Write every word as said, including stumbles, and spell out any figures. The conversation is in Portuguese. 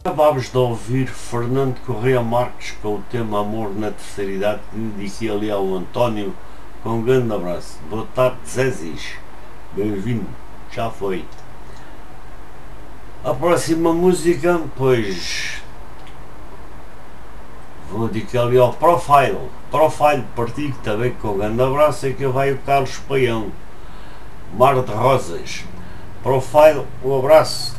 Acabámos de ouvir Fernando Correia Marques com o tema Amor na Terceira Idade, que dediquei ali ao António, com um grande abraço. Boa tarde, Zezis, bem-vindo, já foi. A próxima música, pois, vou dedicar ali ao Profile, Profile Partido também, com um grande abraço, é que vai o Carlos Paião, Mar de Rosas. Profile, um abraço.